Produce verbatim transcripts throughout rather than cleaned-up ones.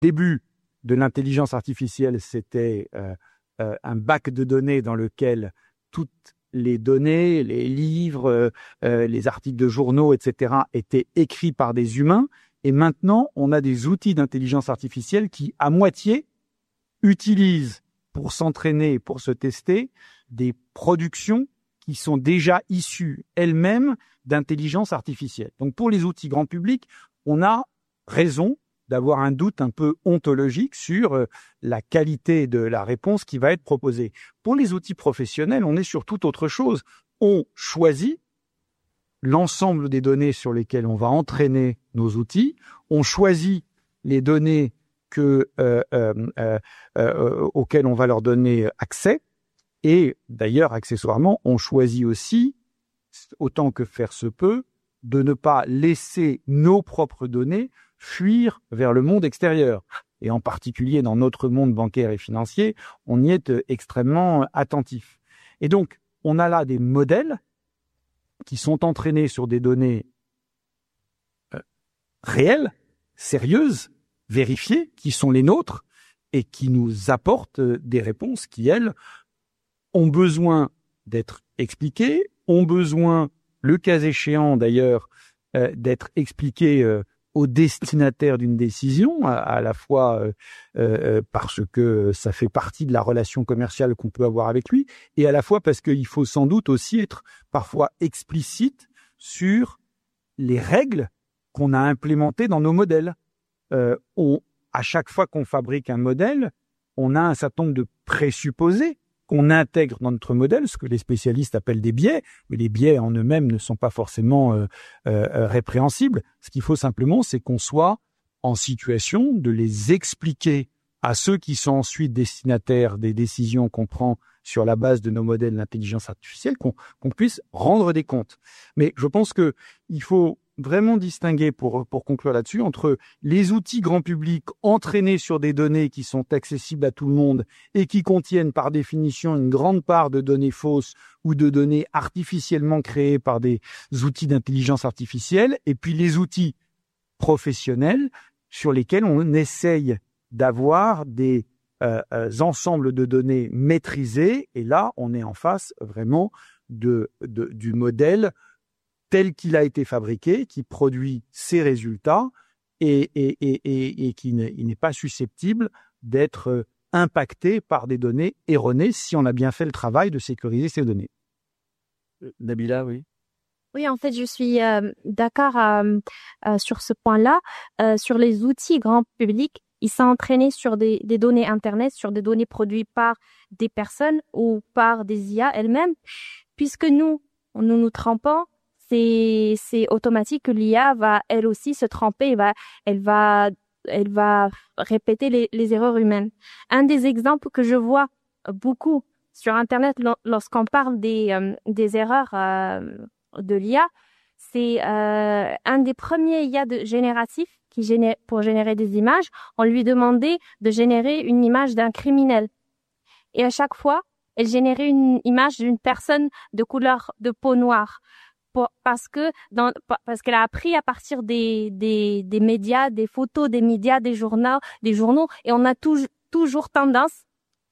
début de l'intelligence artificielle, c'était euh, euh, un bac de données dans lequel toutes les données, les livres, euh, les articles de journaux, et cetera, étaient écrits par des humains. Et maintenant, on a des outils d'intelligence artificielle qui, à moitié, utilisent pour s'entraîner, pour se tester, des productions qui sont déjà issues elles-mêmes d'intelligence artificielle. Donc, pour les outils grand public, on a raison d'avoir un doute un peu ontologique sur euh, la qualité de la réponse qui va être proposée. Pour les outils professionnels, on est sur toute autre chose. On choisit l'ensemble des données sur lesquelles on va entraîner nos outils, on choisit les données que, euh, euh, euh, euh, auxquelles on va leur donner accès, et d'ailleurs, accessoirement, on choisit aussi, autant que faire se peut, de ne pas laisser nos propres données fuir vers le monde extérieur. Et en particulier dans notre monde bancaire et financier, on y est extrêmement attentif. Et donc, on a là des modèles qui sont entraînés sur des données euh, réelles, sérieuses, vérifiées, qui sont les nôtres, et qui nous apportent des réponses qui, elles, ont besoin d'être expliquées, ont besoin, le cas échéant d'ailleurs, euh, d'être expliquées euh, au destinataire d'une décision, à, à la fois euh, euh, parce que ça fait partie de la relation commerciale qu'on peut avoir avec lui, et à la fois parce qu'il faut sans doute aussi être parfois explicite sur les règles qu'on a implémentées dans nos modèles. Euh, on, à chaque fois qu'on fabrique un modèle, on a un certain nombre de présupposés qu'on intègre dans notre modèle, ce que les spécialistes appellent des biais, mais les biais en eux-mêmes ne sont pas forcément euh, euh, répréhensibles. Ce qu'il faut simplement, c'est qu'on soit en situation de les expliquer à ceux qui sont ensuite destinataires des décisions qu'on prend sur la base de nos modèles d'intelligence artificielle, qu'on qu'on puisse rendre des comptes. Mais je pense que il faut vraiment distinguer, pour, pour conclure là-dessus, entre les outils grand public entraînés sur des données qui sont accessibles à tout le monde et qui contiennent par définition une grande part de données fausses ou de données artificiellement créées par des outils d'intelligence artificielle, et puis les outils professionnels sur lesquels on essaye d'avoir des euh, euh, ensembles de données maîtrisés, et là, on est en face vraiment de, de, du modèle tel qu'il a été fabriqué, qui produit ses résultats et, et, et, et, et qui n'est pas susceptible d'être impacté par des données erronées si on a bien fait le travail de sécuriser ces données. Nabila, oui. Oui, en fait, je suis euh, d'accord euh, euh, sur ce point-là. Euh, sur les outils grand public, ils sont entraînés sur des, des données Internet, sur des données produites par des personnes ou par des I A elles-mêmes. Puisque nous, nous nous trompons, c'est c'est automatique que l'I A va elle aussi se tromper, elle va elle va elle va répéter les, les erreurs humaines. Un des exemples que je vois beaucoup sur Internet lorsqu'on parle des euh, des erreurs euh, de l'I A, c'est euh, un des premiers I A de génératif qui génère pour générer des images. On lui demandait de générer une image d'un criminel, et à chaque fois, elle générait une image d'une personne de couleur de peau noire. Pour, parce que dans, parce qu'elle a appris à partir des, des, des médias, des photos des médias, des journaux, des journaux, et on a touj, toujours tendance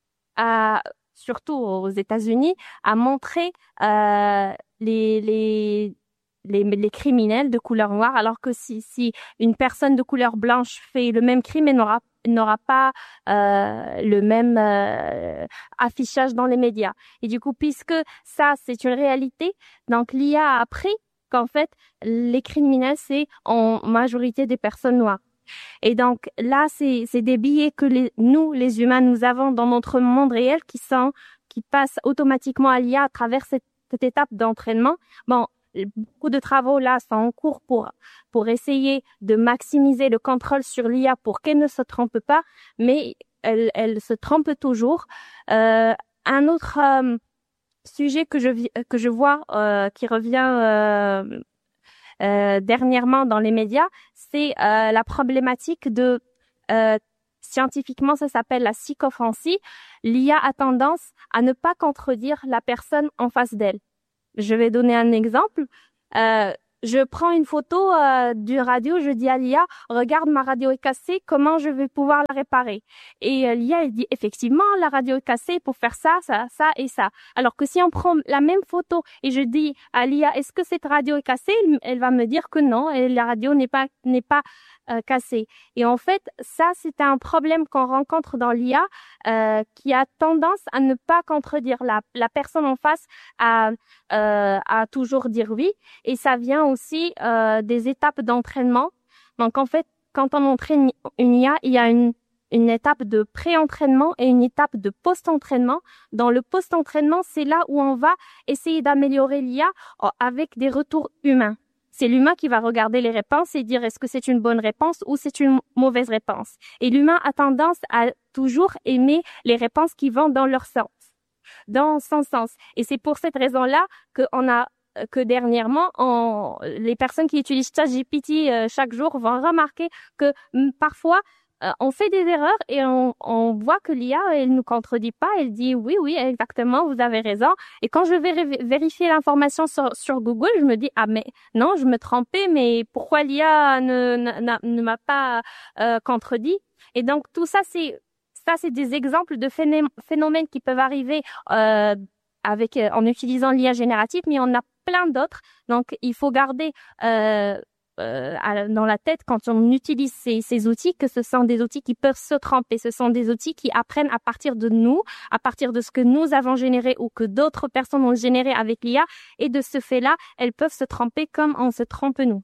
à, surtout aux États-Unis, à montrer euh, les, les, les, les criminels de couleur noire, alors que si, si une personne de couleur blanche fait le même crime, elle n'aura n'aura pas euh, le même euh, affichage dans les médias. Et du coup, puisque ça, c'est une réalité, donc l'I A a appris qu'en fait, les criminels, c'est en majorité des personnes noires. Et donc là, c'est c'est des biais que les, nous, les humains, nous avons dans notre monde réel qui sont qui passent automatiquement à l'I A à travers cette, cette étape d'entraînement. Bon, beaucoup de travaux là sont en cours pour pour essayer de maximiser le contrôle sur l'I A pour qu'elle ne se trompe pas, mais elle elle se trompe toujours. Euh, un autre euh, sujet que je que je vois euh, qui revient euh, euh, dernièrement dans les médias, c'est euh, la problématique de euh, scientifiquement ça s'appelle la sycophantie. L'I A a tendance à ne pas contredire la personne en face d'elle. Je vais donner un exemple. Euh, je prends une photo euh, du radio, je dis à l'I A, regarde, ma radio est cassée, comment je vais pouvoir la réparer? Et euh, l'I A, elle dit, effectivement, la radio est cassée pour faire ça, ça, ça et ça. Alors que si on prend la même photo et je dis à l'I A, est-ce que cette radio est cassée? Elle va me dire que non, et la radio n'est pas, n'est pas euh, cassée. Et en fait, ça, c'est un problème qu'on rencontre dans l'I A euh, qui a tendance à ne pas contredire la, la personne en face, à, euh, à toujours dire oui. Et ça vient aussi euh, des étapes d'entraînement. Donc, en fait, quand on entraîne une I A, il y a une, une étape de pré-entraînement et une étape de post-entraînement. Dans le post-entraînement, c'est là où on va essayer d'améliorer l'I A avec des retours humains. C'est l'humain qui va regarder les réponses et dire est-ce que c'est une bonne réponse ou c'est une mauvaise réponse. Et l'humain a tendance à toujours aimer les réponses qui vont dans leur sens, dans son sens. Et c'est pour cette raison-là qu'on a que dernièrement, on, les personnes qui utilisent ChatGPT euh, chaque jour vont remarquer que m, parfois, euh, on fait des erreurs et on, on voit que l'I A, elle nous contredit pas, elle dit oui, oui, exactement, vous avez raison. Et quand je vais ré- vérifier l'information sur, sur Google, je me dis, ah mais non, je me trompais, mais pourquoi l'I A ne, ne, ne m'a pas euh, contredit? Et donc, tout ça, c'est, ça, c'est des exemples de phénomènes qui peuvent arriver euh, avec, euh, en utilisant l'I A générative, mais on a plein d'autres. Donc, il faut garder euh, euh, dans la tête quand on utilise ces, ces outils que ce sont des outils qui peuvent se tromper. Ce sont des outils qui apprennent à partir de nous, à partir de ce que nous avons généré ou que d'autres personnes ont généré avec l'I A. Et de ce fait-là, elles peuvent se tromper comme on se trompe nous.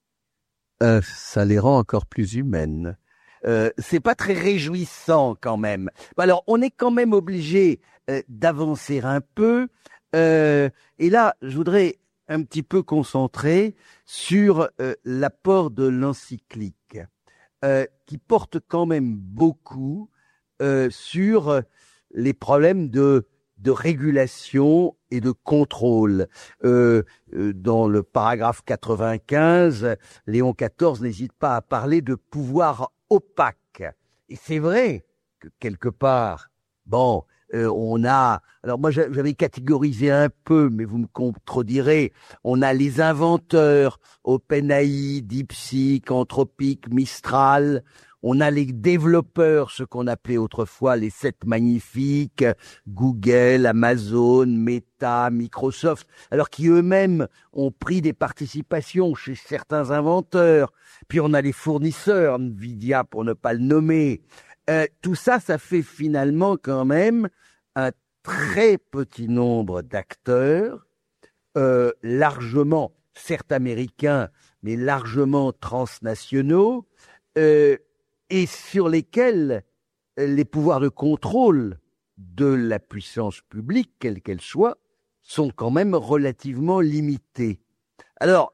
Euh, ça les rend encore plus humaines. Euh, c'est pas très réjouissant quand même. Alors, on est quand même obligé euh, d'avancer un peu. Euh, et là, je voudrais un petit peu concentrer sur euh, l'apport de l'encyclique, euh, qui porte quand même beaucoup euh, sur les problèmes de, de régulation et de contrôle. Euh, euh, dans le paragraphe quatre-vingt-quinze, Léon quatorze n'hésite pas à parler de pouvoir opaque. Et c'est vrai que quelque part, bon, Euh, on a, alors moi j'avais catégorisé un peu, mais vous me contredirez, on a les inventeurs, OpenAI, DeepSeek, Anthropic, Mistral, on a les développeurs, ce qu'on appelait autrefois les sept magnifiques, Google, Amazon, Meta, Microsoft, alors qui eux-mêmes ont pris des participations chez certains inventeurs, puis on a les fournisseurs, Nvidia pour ne pas le nommer. Euh, tout ça, ça fait finalement quand même un très petit nombre d'acteurs, euh, largement, certes américains, mais largement transnationaux, euh, et sur lesquels les pouvoirs de contrôle de la puissance publique, quelle qu'elle soit, sont quand même relativement limités. Alors,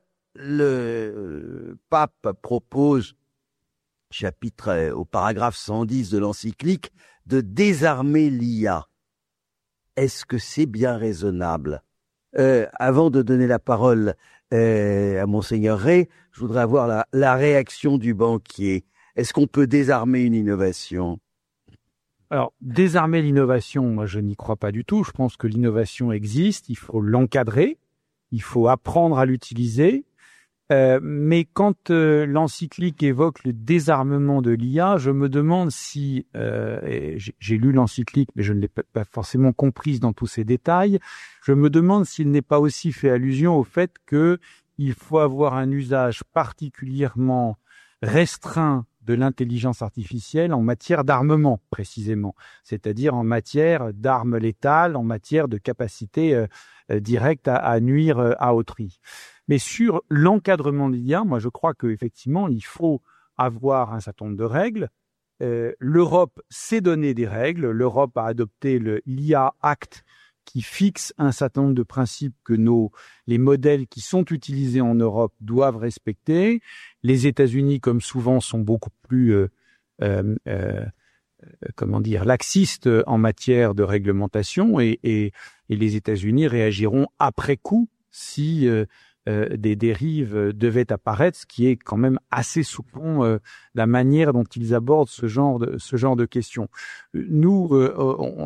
le pape propose, chapitre au paragraphe cent dix de l'encyclique, de désarmer l'I A. Est-ce que c'est bien raisonnable? euh, Avant de donner la parole euh, à Monseigneur Ray, je voudrais avoir la, la réaction du banquier. Est-ce qu'on peut désarmer une innovation? Alors, désarmer l'innovation, moi je n'y crois pas du tout. Je pense que l'innovation existe, il faut l'encadrer, il faut apprendre à l'utiliser. Euh, mais quand euh, l'encyclique évoque le désarmement de l'I A, je me demande si, euh, et j'ai, j'ai lu l'encyclique, mais je ne l'ai pas forcément comprise dans tous ses détails, je me demande s'il n'est pas aussi fait allusion au fait que il faut avoir un usage particulièrement restreint de l'intelligence artificielle en matière d'armement, précisément, c'est-à-dire en matière d'armes létales, en matière de capacité euh, euh, directe à, à nuire euh, à autrui. Mais sur l'encadrement de l'I A, moi je crois qu'effectivement, il faut avoir un certain nombre de règles. Euh, L'Europe s'est donné des règles. L'Europe a adopté le l'I A Act qui fixe un certain nombre de principes que nos, les modèles qui sont utilisés en Europe doivent respecter. Les États-Unis, comme souvent, sont beaucoup plus, euh, euh, euh, comment dire, laxistes en matière de réglementation et, et, et les États-Unis réagiront après coup si euh, Euh, des dérives devaient apparaître, ce qui est quand même assez soupçon euh, la manière dont ils abordent ce genre de ce genre de questions. Nous, euh, on,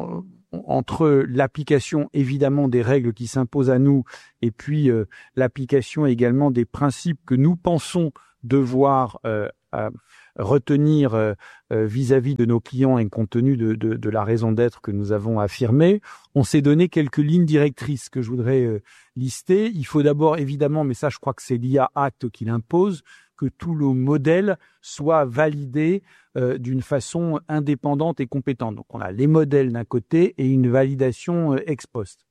entre l'application évidemment des règles qui s'imposent à nous et puis euh, l'application également des principes que nous pensons devoir euh, euh, retenir euh, euh, vis-à-vis de nos clients et compte tenu de, de, de la raison d'être que nous avons affirmée, on s'est donné quelques lignes directrices que je voudrais euh, lister. Il faut d'abord évidemment, mais ça je crois que c'est l'I A Act qui l'impose, que tout le modèle soit validé euh, d'une façon indépendante et compétente. Donc on a les modèles d'un côté et une validation euh, ex post.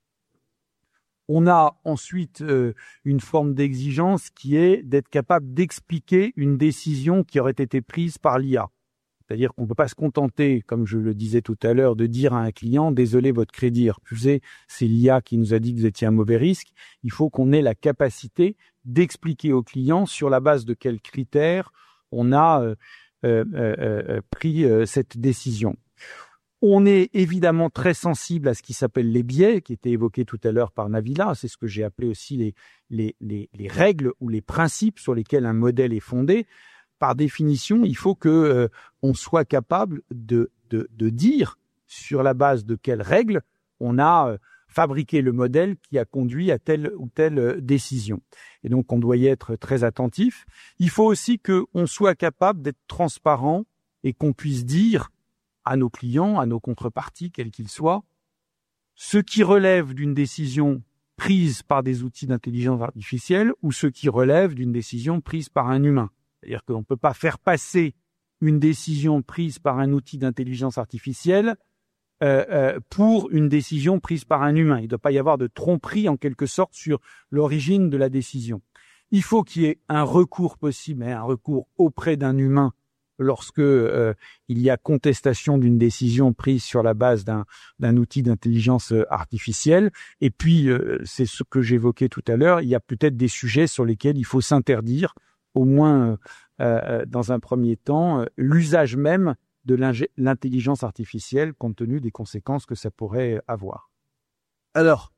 On a ensuite euh, une forme d'exigence qui est d'être capable d'expliquer une décision qui aurait été prise par l'I A. C'est-à-dire qu'on ne peut pas se contenter, comme je le disais tout à l'heure, de dire à un client « Désolé, votre crédit est refusé, c'est l'I A qui nous a dit que vous étiez un mauvais risque ». Il faut qu'on ait la capacité d'expliquer au client sur la base de quels critères on a euh, euh, euh, pris euh, cette décision. On est évidemment très sensible à ce qui s'appelle les biais, qui étaient évoqués tout à l'heure par Nabila. C'est ce que j'ai appelé aussi les, les, les, les règles ou les principes sur lesquels un modèle est fondé. Par définition, il faut que euh, on soit capable de, de, de dire sur la base de quelles règles on a euh, fabriqué le modèle qui a conduit à telle ou telle euh, décision. Et donc, on doit y être très attentif. Il faut aussi qu'on soit capable d'être transparent et qu'on puisse dire à nos clients, à nos contreparties, quels qu'ils soient, ce qui relève d'une décision prise par des outils d'intelligence artificielle ou ce qui relève d'une décision prise par un humain. C'est-à-dire qu'on ne peut pas faire passer une décision prise par un outil d'intelligence artificielle euh, euh, pour une décision prise par un humain. Il ne doit pas y avoir de tromperie en quelque sorte sur l'origine de la décision. Il faut qu'il y ait un recours possible, mais un recours auprès d'un humain lorsque euh, il y a contestation d'une décision prise sur la base d'un, d'un outil d'intelligence artificielle. Et puis, euh, c'est ce que j'évoquais tout à l'heure, il y a peut-être des sujets sur lesquels il faut s'interdire, au moins euh, dans un premier temps, euh, l'usage même de l'intelligence artificielle compte tenu des conséquences que ça pourrait avoir. Alors,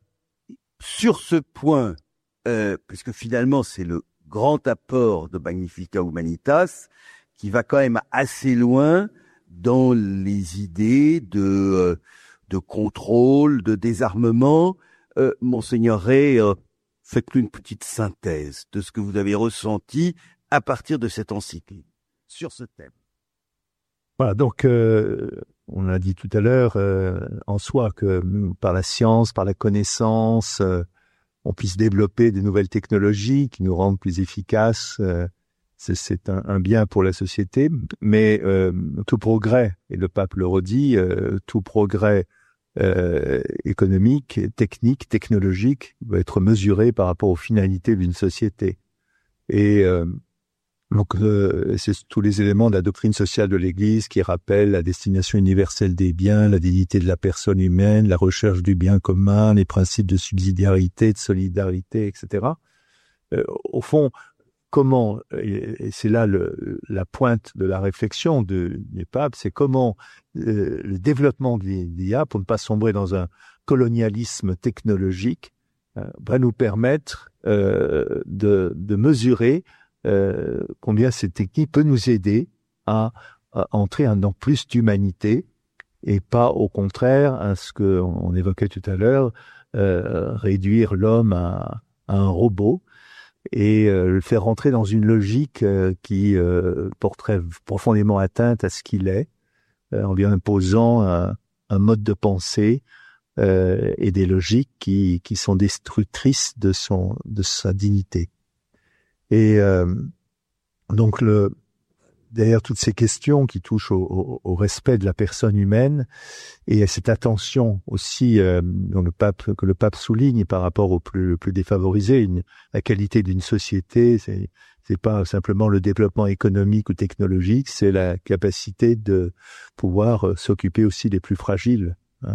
sur ce point, euh, puisque finalement c'est le grand apport de Magnifica Humanitas, qui va quand même assez loin dans les idées de, euh, de contrôle, de désarmement, euh, Monseigneur Ray, euh, faites-nous une petite synthèse de ce que vous avez ressenti à partir de cette encyclique sur ce thème. Voilà, donc euh, on a dit tout à l'heure euh, en soi que par la science, par la connaissance, euh, on puisse développer des nouvelles technologies qui nous rendent plus efficaces. Euh, c'est, c'est un, un bien pour la société, mais euh, tout progrès, et le pape le redit, euh, tout progrès euh, économique, technique, technologique va être mesuré par rapport aux finalités d'une société. Et euh, donc, euh, c'est tous les éléments de la doctrine sociale de l'Église qui rappellent la destination universelle des biens, la dignité de la personne humaine, la recherche du bien commun, les principes de subsidiarité, de solidarité, et cetera. Euh, au fond, comment, et, et c'est là le, la pointe de la réflexion de, du pape, c'est comment euh, le développement de l'I A, pour ne pas sombrer dans un colonialisme technologique, euh, va nous permettre euh, de, de mesurer Euh, combien cette technique peut nous aider à, à entrer dans plus d'humanité et pas au contraire à ce que on évoquait tout à l'heure, euh, réduire l'homme à, à un robot et euh, le faire rentrer dans une logique euh, qui euh, porterait profondément atteinte à ce qu'il est, euh, en lui imposant un, un mode de pensée euh, et des logiques qui, qui sont destructrices de son de sa dignité. Et euh, donc, le, derrière toutes ces questions qui touchent au, au, au respect de la personne humaine et à cette attention aussi euh, dont le pape, que le pape souligne par rapport aux plus, plus défavorisés, une, la qualité d'une société, c'est, c'est pas simplement le développement économique ou technologique, c'est la capacité de pouvoir euh, s'occuper aussi des plus fragiles. Hein.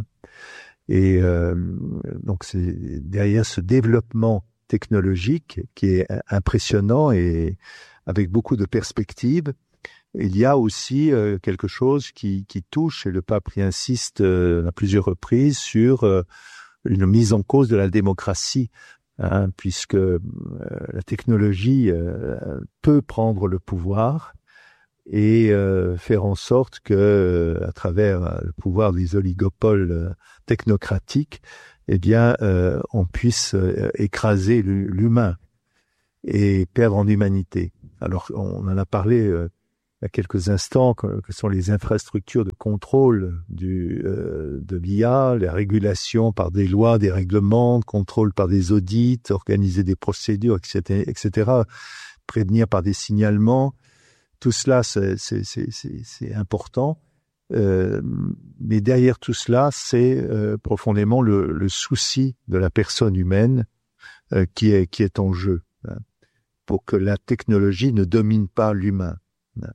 Et euh, donc, c'est derrière ce développement technologique qui est impressionnant et avec beaucoup de perspectives. Il y a aussi euh, quelque chose qui, qui touche, et le pape y insiste euh, à plusieurs reprises, sur euh, une mise en cause de la démocratie, hein, puisque euh, la technologie euh, peut prendre le pouvoir et euh, faire en sorte que, euh, à travers euh, le pouvoir des oligopoles euh, technocratiques, eh bien, euh, on puisse euh, écraser l'humain et perdre en humanité. Alors, on en a parlé euh, il y a quelques instants, que, que sont les infrastructures de contrôle du, euh, de l'I A, la régulation par des lois, des règlements, contrôle par des audits, organiser des procédures, et cetera, et cetera, prévenir par des signalements. Tout cela, c'est, c'est, c'est, c'est, c'est important. Euh, mais derrière tout cela, c'est euh, profondément le, le souci de la personne humaine euh, qui est, qui est en jeu, hein, pour que la technologie ne domine pas l'humain. Hein.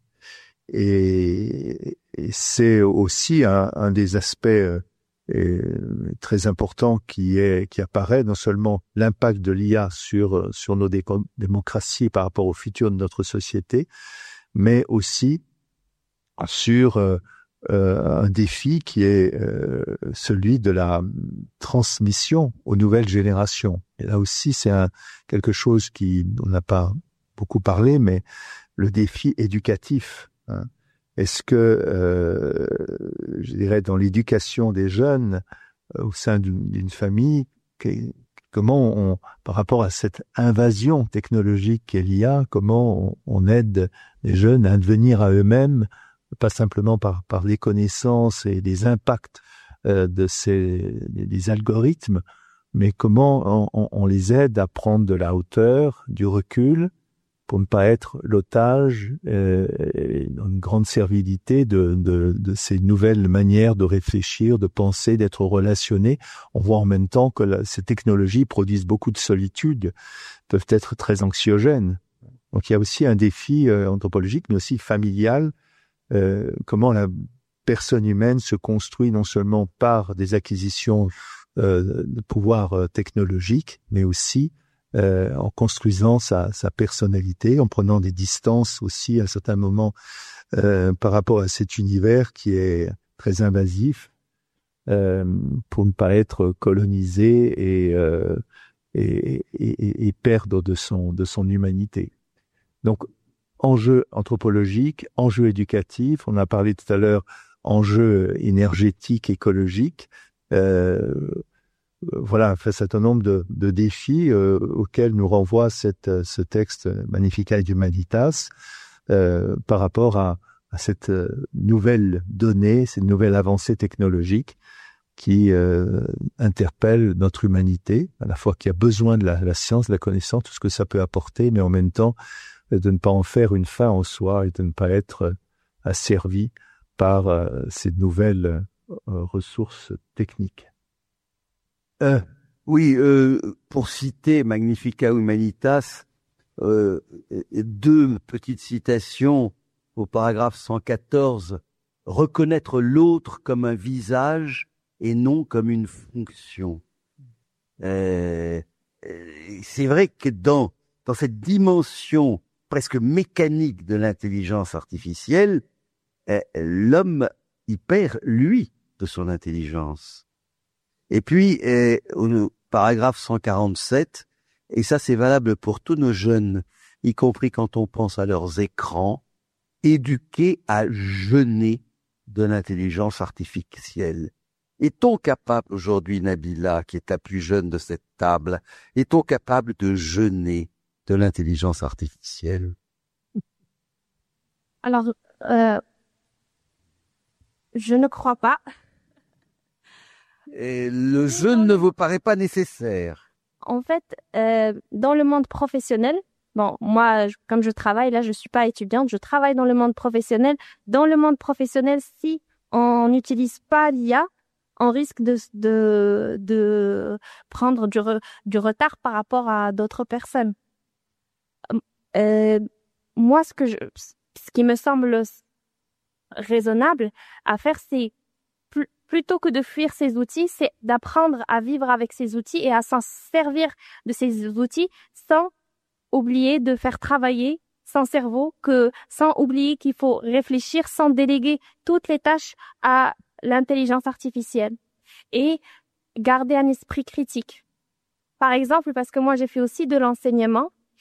Et, et c'est aussi un, un des aspects euh, et, très importants qui est qui apparaît, non seulement l'impact de l'I A sur sur nos dé- démocraties par rapport au futur de notre société, mais aussi sur euh, euh, un défi qui est euh, celui de la transmission aux nouvelles générations. Et là aussi, c'est un, quelque chose qui, on n'a pas beaucoup parlé, mais le défi éducatif. Hein. Est-ce que, euh, je dirais, dans l'éducation des jeunes euh, au sein d'une, d'une famille, que, comment on, par rapport à cette invasion technologique qu'est l'I A, comment on, on aide les jeunes à devenir à eux-mêmes, pas simplement par, par des connaissances et des impacts euh, de ces des algorithmes, mais comment on, on, on les aide à prendre de la hauteur, du recul, pour ne pas être l'otage, euh, une grande servilité de, de, de ces nouvelles manières de réfléchir, de penser, d'être relationné. On voit en même temps que la, ces technologies produisent beaucoup de solitude, peuvent être très anxiogènes. Donc il y a aussi un défi euh, anthropologique, mais aussi familial, euh, comment la personne humaine se construit non seulement par des acquisitions euh, de pouvoir euh, technologique, mais aussi Euh, en construisant sa, sa personnalité, en prenant des distances aussi à certains moments euh, par rapport à cet univers qui est très invasif, euh, pour ne pas être colonisé et, euh, et, et, et perdre de son, de son humanité. Donc, enjeu anthropologique, enjeu éducatif, on a parlé tout à l'heure, enjeu énergétique, écologique, euh, voilà, un certain nombre de, de défis euh, auxquels nous renvoie cette, ce texte Magnificat Humanitas euh, par rapport à, à cette nouvelle donnée, cette nouvelle avancée technologique qui euh, interpelle notre humanité, à la fois qui a besoin de la, la science, de la connaissance, tout ce que ça peut apporter, mais en même temps de ne pas en faire une fin en soi et de ne pas être asservi par euh, ces nouvelles euh, ressources techniques. Euh, oui, euh, pour citer Magnificat Humanitas, euh, deux petites citations au paragraphe cent quatorze. Reconnaître l'autre comme un visage et non comme une fonction. Euh, c'est vrai que dans, dans cette dimension presque mécanique de l'intelligence artificielle, euh, l'homme y perd, lui, de son intelligence. Et puis, euh, au paragraphe cent quarante-sept, et ça c'est valable pour tous nos jeunes, y compris quand on pense à leurs écrans, éduqués à jeûner de l'intelligence artificielle. Est-on capable aujourd'hui, Nabila, qui est la plus jeune de cette table, est-on capable de jeûner de l'intelligence artificielle? Alors, euh, je ne crois pas. Et le jeûne ne vous paraît pas nécessaire? En fait, euh, dans le monde professionnel, bon, moi, je, comme je travaille, là, je suis pas étudiante, je travaille dans le monde professionnel. Dans le monde professionnel, si on n'utilise pas l'I A, on risque de, de, de prendre du, re, du retard par rapport à d'autres personnes. Euh, moi, ce que je, ce qui me semble raisonnable à faire, c'est plutôt que de fuir ces outils, c'est d'apprendre à vivre avec ces outils et à s'en servir de ces outils sans oublier de faire travailler son cerveau, que sans oublier qu'il faut réfléchir, sans déléguer toutes les tâches à l'intelligence artificielle et garder un esprit critique. Par exemple, parce que moi j'ai fait aussi de l'enseignement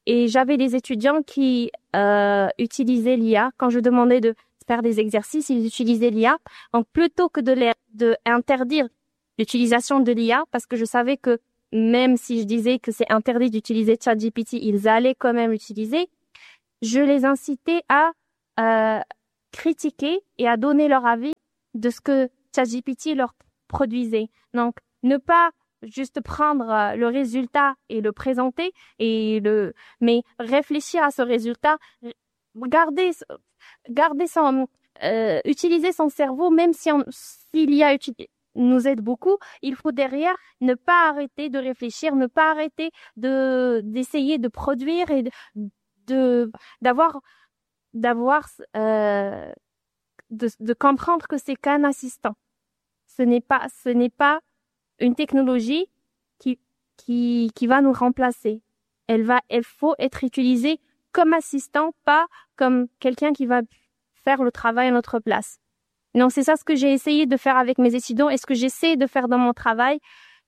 et j'avais des étudiants qui euh, utilisaient l'I A. Quand je demandais de faire des exercices, ils utilisaient l'I A. Donc, plutôt que de, les, de interdire l'utilisation de l'I A, parce que je savais que même si je disais que c'est interdit d'utiliser ChatGPT, ils allaient quand même l'utiliser, je les incitais à euh, critiquer et à donner leur avis de ce que ChatGPT leur produisait. Donc, ne pas juste prendre le résultat et le présenter, et le, mais réfléchir à ce résultat, garder, garder son, euh, utiliser son cerveau, même si on, s'il y a utilisé, nous aide beaucoup, il faut derrière ne pas arrêter de réfléchir, ne pas arrêter de d'essayer de produire et de, de d'avoir d'avoir euh, de, de comprendre que c'est qu'un assistant. Ce n'est pas ce n'est pas une technologie qui qui qui va nous remplacer. Elle va il faut être utilisée comme assistant, pas comme quelqu'un qui va faire le travail à notre place. Donc, c'est ça ce que j'ai essayé de faire avec mes étudiants et ce que j'essaie de faire dans mon travail.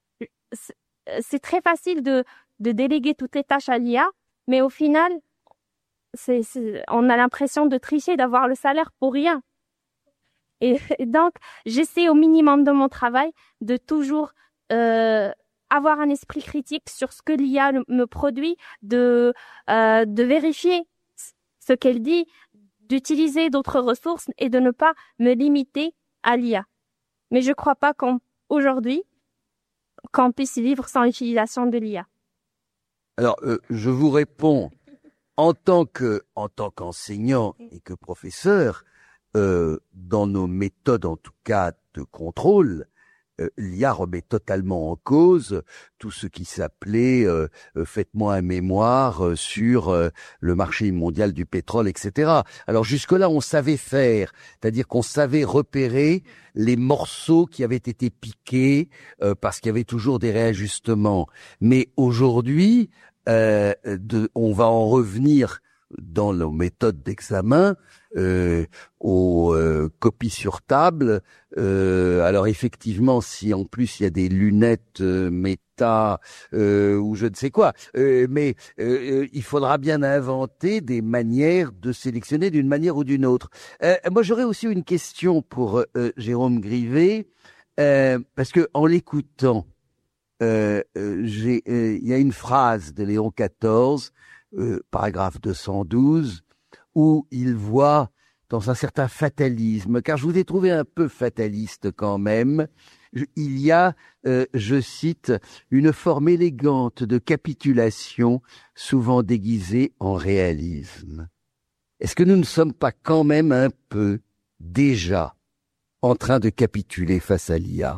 C'est très facile de, de déléguer toutes les tâches à l'I A, mais au final, c'est, c'est, on a l'impression de tricher, d'avoir le salaire pour rien. Et, et donc, j'essaie au minimum de mon travail de toujours euh, avoir un esprit critique sur ce que l'I A me produit, de, euh, de vérifier ce qu'elle dit, d'utiliser d'autres ressources et de ne pas me limiter à l'I A. Mais je ne crois pas qu'aujourd'hui, qu'on puisse vivre sans l'utilisation de l'I A. Alors, euh, je vous réponds, en tant que, en tant qu'enseignant et que professeur, euh, dans nos méthodes, en tout cas, de contrôle, euh, l'I A remet totalement en cause tout ce qui s'appelait euh, euh, faites-moi un mémoire euh, sur euh, le marché mondial du pétrole, et cetera. Alors jusque-là, on savait faire, c'est-à-dire qu'on savait repérer les morceaux qui avaient été piqués euh, parce qu'il y avait toujours des réajustements. Mais aujourd'hui, euh, de, on va en revenir dans nos méthodes d'examen euh, aux euh, copies sur table. Euh, alors effectivement, si en plus il y a des lunettes euh, méta euh, ou je ne sais quoi, euh, mais euh, il faudra bien inventer des manières de sélectionner d'une manière ou d'une autre. Euh, moi, j'aurais aussi une question pour euh, Jérôme Grivet, euh, parce que en l'écoutant, euh, euh, j'ai, euh, il y a une phrase de Léon quatorze. Euh, paragraphe deux cent douze, où il voit dans un certain fatalisme, car je vous ai trouvé un peu fataliste quand même, je, il y a, euh, je cite, une forme élégante de capitulation souvent déguisée en réalisme. Est-ce que nous ne sommes pas quand même un peu déjà en train de capituler face à l'I A ?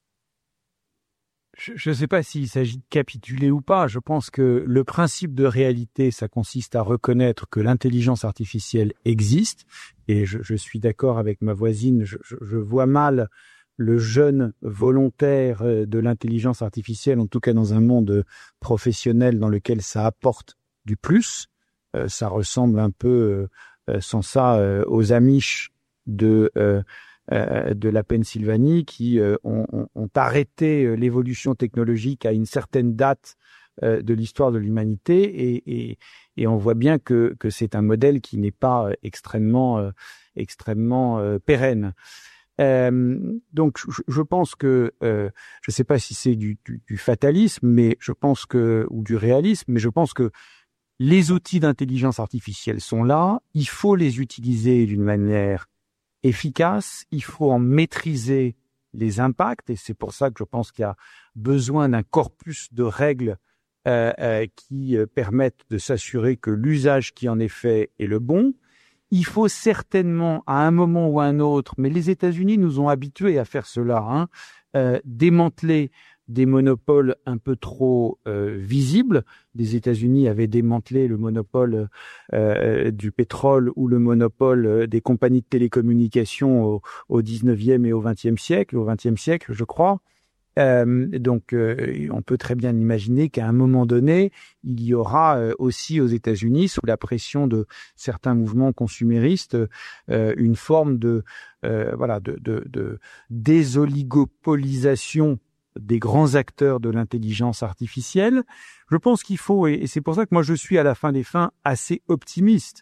Je ne sais pas s'il s'agit de capituler ou pas. Je pense que le principe de réalité, ça consiste à reconnaître que l'intelligence artificielle existe. Et je, je suis d'accord avec ma voisine, je, je, je vois mal le jeune volontaire de l'intelligence artificielle, en tout cas dans un monde professionnel dans lequel ça apporte du plus. Euh, ça ressemble un peu, euh, sans ça, euh, aux Amish de... Euh, Euh, de la Pennsylvanie qui euh, ont, ont, ont arrêté euh, l'évolution technologique à une certaine date euh, de l'histoire de l'humanité et, et, et on voit bien que, que c'est un modèle qui n'est pas extrêmement, euh, extrêmement euh, pérenne. Euh, donc je, je pense que euh, je ne sais pas si c'est du, du, du fatalisme, mais je pense que ou du réalisme, mais je pense que les outils d'intelligence artificielle sont là. Il faut les utiliser d'une manière efficace, il faut en maîtriser les impacts et c'est pour ça que je pense qu'il y a besoin d'un corpus de règles euh, euh, qui euh, permettent de s'assurer que l'usage qui en est fait est le bon. Il faut certainement à un moment ou à un autre, mais les États-Unis nous ont habitués à faire cela, hein, euh, démanteler des monopoles un peu trop euh, visibles. Les États-Unis avaient démantelé le monopole euh, du pétrole ou le monopole des compagnies de télécommunications au, au dix-neuvième et au vingtième siècle, au vingtième siècle, je crois. Euh, donc, euh, on peut très bien imaginer qu'à un moment donné, il y aura euh, aussi aux États-Unis, sous la pression de certains mouvements consuméristes, euh, une forme de, euh, voilà, de, de, de désoligopolisation des grands acteurs de l'intelligence artificielle. Je pense qu'il faut, et c'est pour ça que moi je suis à la fin des fins assez optimiste.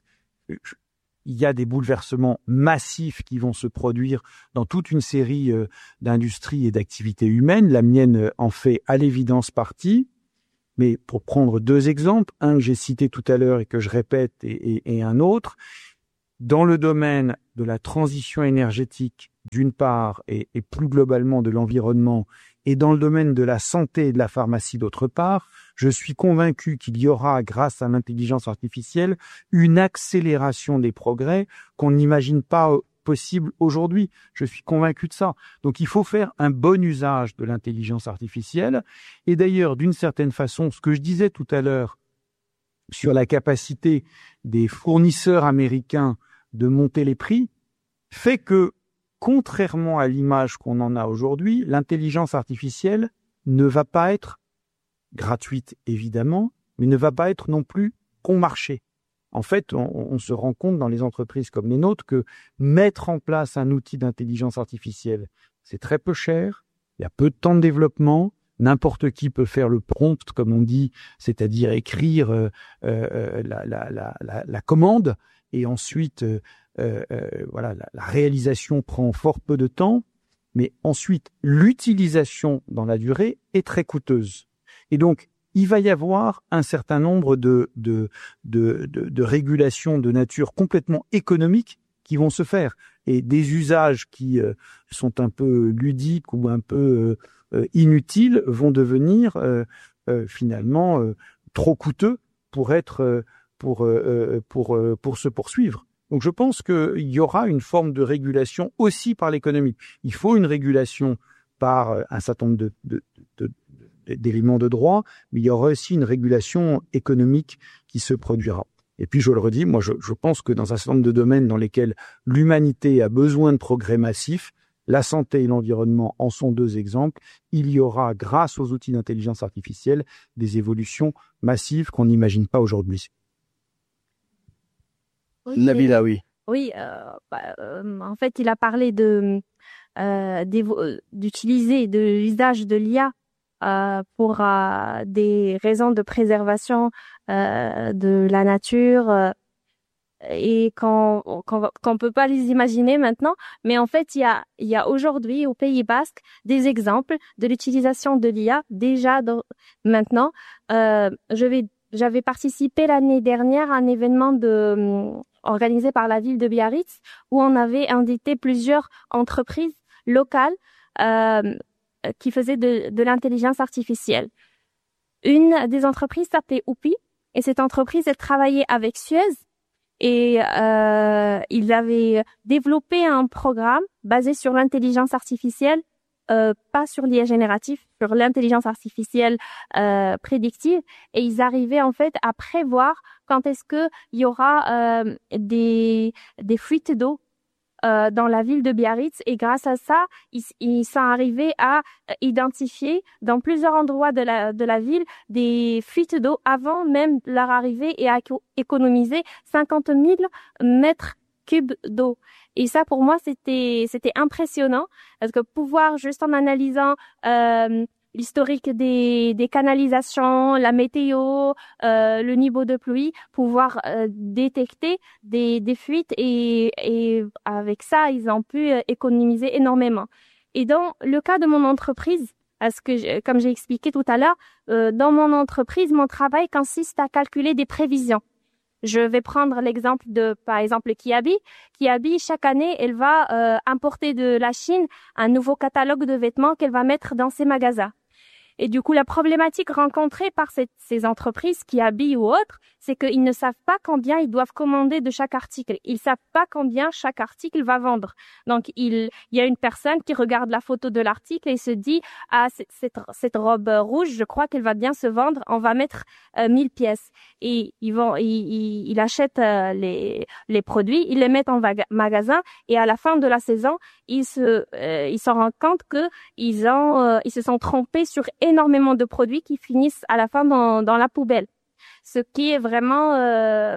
Il y a des bouleversements massifs qui vont se produire dans toute une série euh, d'industries et d'activités humaines. La mienne en fait à l'évidence partie. Mais pour prendre deux exemples, un que j'ai cité tout à l'heure et que je répète et, et, et un autre, dans le domaine de la transition énergétique d'une part et, et plus globalement de l'environnement et dans le domaine de la santé et de la pharmacie d'autre part, je suis convaincu qu'il y aura, grâce à l'intelligence artificielle, une accélération des progrès qu'on n'imagine pas possible aujourd'hui. Je suis convaincu de ça. Donc il faut faire un bon usage de l'intelligence artificielle. Et d'ailleurs, d'une certaine façon, ce que je disais tout à l'heure sur la capacité des fournisseurs américains de monter les prix, fait que, contrairement à l'image qu'on en a aujourd'hui, l'intelligence artificielle ne va pas être gratuite, évidemment, mais ne va pas être non plus bon marché. En fait, on, on se rend compte dans les entreprises comme les nôtres que mettre en place un outil d'intelligence artificielle, c'est très peu cher, il y a peu de temps de développement, n'importe qui peut faire le prompt, comme on dit, c'est-à-dire écrire euh, euh, la, la, la, la, la commande, et ensuite, euh, euh, voilà, la, la réalisation prend fort peu de temps, mais ensuite, l'utilisation dans la durée est très coûteuse. Et donc, il va y avoir un certain nombre de, de, de, de, de régulations de nature complètement économique qui vont se faire. Et des usages qui euh, sont un peu ludiques ou un peu euh, inutiles vont devenir euh, euh, finalement euh, trop coûteux pour être euh, pour euh, pour euh, pour se poursuivre. Donc je pense qu'il y aura une forme de régulation aussi par l'économie. Il faut une régulation par un certain nombre de, de, de d'éléments de droit, mais il y aura aussi une régulation économique qui se produira. Et puis, je le redis, moi, je, je pense que dans un certain nombre de domaines dans lesquels l'humanité a besoin de progrès massifs, la santé et l'environnement en sont deux exemples, il y aura, grâce aux outils d'intelligence artificielle, des évolutions massives qu'on n'imagine pas aujourd'hui. Oui, Nabila, oui. Oui, euh, bah, euh, en fait, il a parlé de euh, d'utiliser de l'usage de l'I A Euh, pour euh, des raisons de préservation euh, de la nature euh, et qu'on qu'on qu'on peut pas les imaginer maintenant, mais en fait il y a il y a aujourd'hui au Pays Basque des exemples de l'utilisation de l'I A déjà dans, maintenant. Euh, je vais j'avais participé l'année dernière à un événement de euh, organisé par la ville de Biarritz où on avait invité plusieurs entreprises locales euh, qui faisait de, de l'intelligence artificielle. Une des entreprises s'appelait Oupi et cette entreprise, elle travaillait avec Suez et euh, ils avaient développé un programme basé sur l'intelligence artificielle, euh, pas sur l'I A génératif, sur l'intelligence artificielle euh, prédictive, et ils arrivaient en fait à prévoir quand est-ce que il y aura euh, des des fuites d'eau Euh, dans la ville de Biarritz, et grâce à ça, ils, ils sont arrivés à identifier dans plusieurs endroits de la de la ville des fuites d'eau avant même leur arrivée et à économiser cinquante mille mètres cubes d'eau. Et ça, pour moi, c'était c'était impressionnant parce que pouvoir juste en analysant euh, l'historique des, des canalisations, la météo, euh, le niveau de pluie, pouvoir euh, détecter des, des fuites et, et avec ça, ils ont pu euh, économiser énormément. Et dans le cas de mon entreprise, parce que je, comme j'ai expliqué tout à l'heure, euh, dans mon entreprise, mon travail consiste à calculer des prévisions. Je vais prendre l'exemple de, par exemple, Kiabi. Kiabi, chaque année, elle va euh, importer de la Chine un nouveau catalogue de vêtements qu'elle va mettre dans ses magasins. Et du coup, la problématique rencontrée par cette, ces entreprises qui habillent ou autres, c'est qu'ils ne savent pas combien ils doivent commander de chaque article. Ils savent pas combien chaque article va vendre. Donc, il, il y a une personne qui regarde la photo de l'article et se dit, ah, cette, cette robe rouge, je crois qu'elle va bien se vendre. On va mettre euh, mille pièces. Et ils vont, ils, ils, ils achètent euh, les, les produits, ils les mettent en magasin et à la fin de la saison, ils se, euh, ils s'en rendent compte que ils ont, euh, ils se sont trompés sur énormément de produits qui finissent à la fin dans, dans la poubelle. Ce qui est vraiment euh,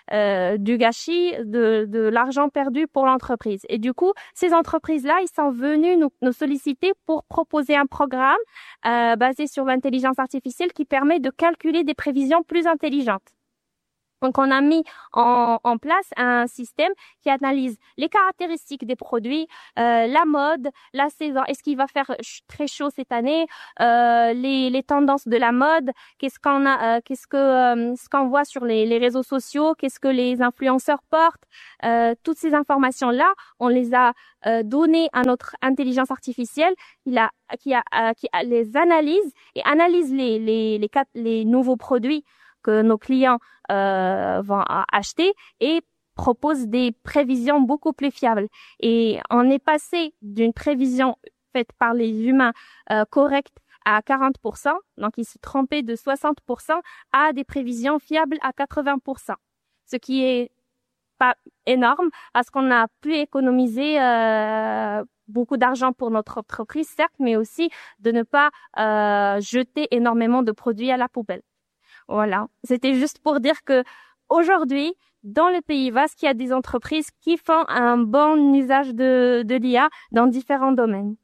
euh, du gâchis, de, de l'argent perdu pour l'entreprise. Et du coup, ces entreprises-là, ils sont venus nous, nous solliciter pour proposer un programme euh, basé sur l'intelligence artificielle qui permet de calculer des prévisions plus intelligentes. Donc, on a mis en, en place un système qui analyse les caractéristiques des produits, euh, la mode, la saison, est-ce qu'il va faire très chaud cette année, euh, les, les tendances de la mode, qu'est-ce qu'on a, euh, qu'est-ce que euh, ce qu'on voit sur les, les réseaux sociaux, qu'est-ce que les influenceurs portent, euh, toutes ces informations-là, on les a euh, données à notre intelligence artificielle, il a, qui a, euh, qui a les analyse et analyse les les les, les nouveaux produits que nos clients euh, vont acheter et propose des prévisions beaucoup plus fiables. Et on est passé d'une prévision faite par les humains euh, correcte à quarante pour cent, donc ils se trompaient de soixante pour cent, à des prévisions fiables à quatre-vingts pour cent. Ce qui est pas énorme parce qu'on a pu économiser euh, beaucoup d'argent pour notre entreprise, certes, mais aussi de ne pas euh, jeter énormément de produits à la poubelle. Voilà, c'était juste pour dire que aujourd'hui, dans le Pays Basque, il y a des entreprises qui font un bon usage de, de l'I A dans différents domaines.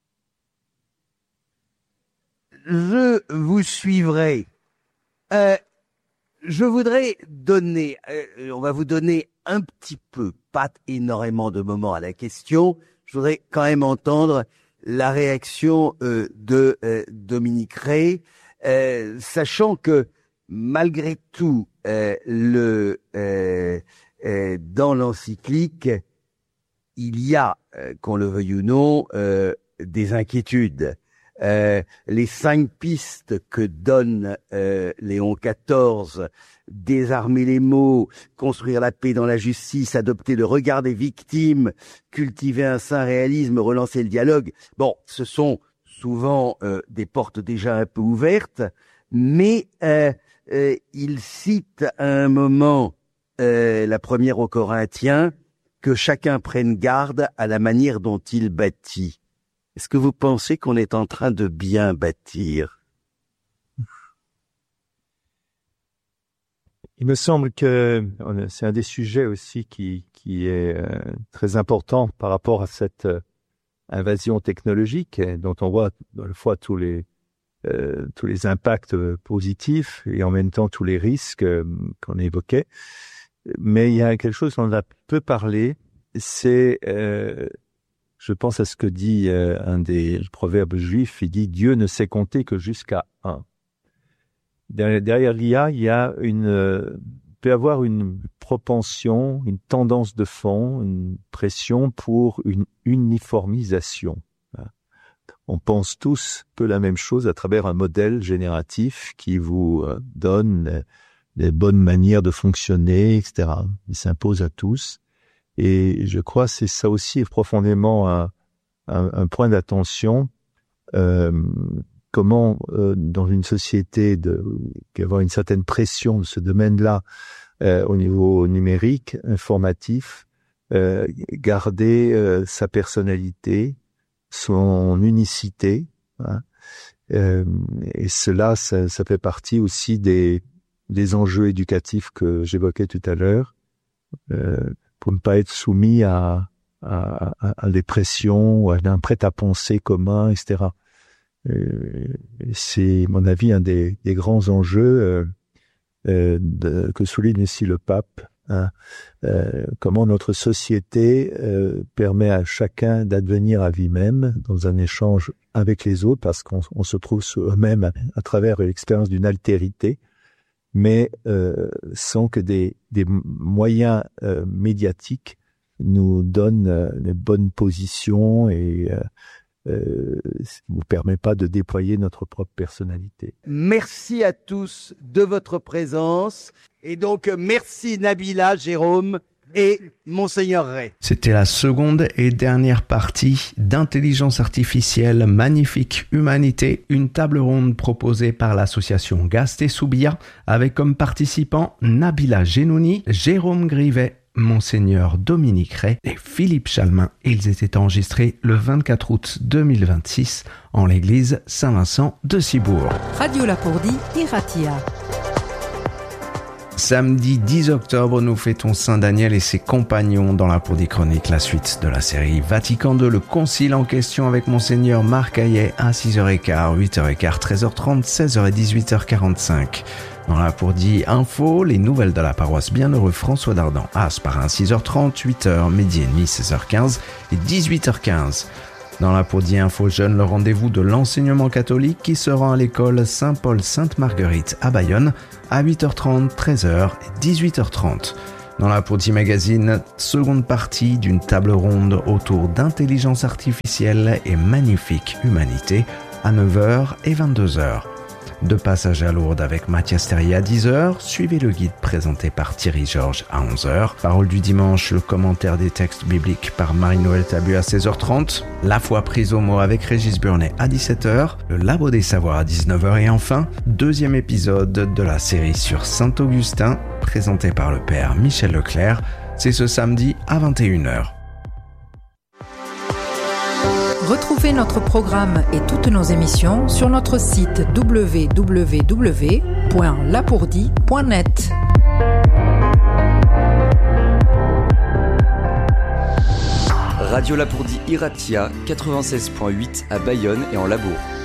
Je vous suivrai. Euh, je voudrais donner, euh, on va vous donner un petit peu, pas énormément de moments à la question. Je voudrais quand même entendre la réaction euh, de euh, Dominique Rey, euh, sachant que malgré tout, euh, le euh, euh, dans l'encyclique, il y a, euh, qu'on le veuille ou non, euh, des inquiétudes. Euh, les cinq pistes que donne euh, Léon quatorze, désarmer les mots, construire la paix dans la justice, adopter le regard des victimes, cultiver un sain réalisme, relancer le dialogue. Bon, ce sont souvent euh, des portes déjà un peu ouvertes, mais euh, Euh, il cite à un moment, euh, la première aux Corinthiens, que chacun prenne garde à la manière dont il bâtit. Est-ce que vous pensez qu'on est en train de bien bâtir? Il me semble que c'est un des sujets aussi qui, qui est euh, très important par rapport à cette euh, invasion technologique dont on voit à la fois tous les Euh, tous les impacts euh, positifs et en même temps tous les risques euh, qu'on évoquait. Mais il y a quelque chose dont on a peu parlé, c'est, euh, je pense à ce que dit euh, un des proverbes juifs, il dit « Dieu ne sait compter que jusqu'à un ». Derrière, derrière l'I A, il y a une, euh, peut avoir une propension, une tendance de fond, une pression pour une uniformisation. On pense tous peu la même chose à travers un modèle génératif qui vous euh, donne des bonnes manières de fonctionner, et cetera. Il s'impose à tous. Et je crois que c'est ça aussi profondément un, un, un point d'attention. Euh, comment, euh, dans une société de, qui avoir une certaine pression de ce domaine-là euh, au niveau numérique, informatif, euh, garder euh, sa personnalité, son unicité, hein. Euh, et cela, ça, ça fait partie aussi des, des enjeux éducatifs que j'évoquais tout à l'heure, euh, pour ne pas être soumis à, à, à, à des pressions, à un prêt-à-penser commun, et cetera. Euh, c'est, à mon avis, un des, des grands enjeux euh, euh, de, que souligne ici le pape. Hein, euh, comment notre société euh, permet à chacun d'advenir à lui-même dans un échange avec les autres, parce qu'on on se trouve eux-mêmes à, à travers l'expérience d'une altérité, mais euh, sans que des, des moyens euh, médiatiques nous donnent euh, les bonnes positions et euh, euh, ne nous permet pas de déployer notre propre personnalité. Merci à tous de votre présence. Et donc, merci Nabila, Jérôme et Monseigneur Rey. C'était la seconde et dernière partie d'Intelligence artificielle Magnifique Humanité, une table ronde proposée par l'association Gast et Soubia, avec comme participants Nabila Genouni, Jérôme Grivet, Monseigneur Dominique Rey et Philippe Chalmin. Ils étaient enregistrés le vingt-quatre août deux mille vingt-six en l'église Saint-Vincent de Cibourg. Radio Lapourdie, Iratia. Samedi dix octobre, nous fêtons Saint Daniel et ses compagnons dans la Pour des Chroniques, la suite de la série Vatican deux, le concile en question avec Monseigneur Marc Hayet à six heures quinze, huit heures quinze, treize heures trente, seize heures et dix-huit heures quarante-cinq. Dans la Pour dit Info, les nouvelles de la paroisse Bienheureux François d'Ardan à Asparin, six heures trente, huit heures, midi et demi, seize heures quinze et dix-huit heures quinze. Dans la Pour dit Info Jeune, le rendez-vous de l'enseignement catholique qui se rend à l'école Saint-Paul-Sainte-Marguerite à Bayonne à huit heures trente, treize heures et dix-huit heures trente. Dans la Pour dit Magazine, seconde partie d'une table ronde autour d'intelligence artificielle et magnifique humanité à neuf heures et vingt-deux heures. De passage à Lourdes avec Mathias Terrier à dix heures, suivez le guide présenté par Thierry Georges à onze heures, Parole du dimanche, le commentaire des textes bibliques par Marie-Noël Tabu à seize heures trente, La foi prise au mot avec Régis Burnet à dix-sept heures, le Labo des Savoirs à dix-neuf heures et enfin, deuxième épisode de la série sur Saint-Augustin, présenté par le père Michel Leclerc, c'est ce samedi à vingt et une heures. Retrouvez notre programme et toutes nos émissions sur notre site w w w point lapourdi point net. Radio Lapourdi Iratia quatre-vingt-seize point huit à Bayonne et en Labourd.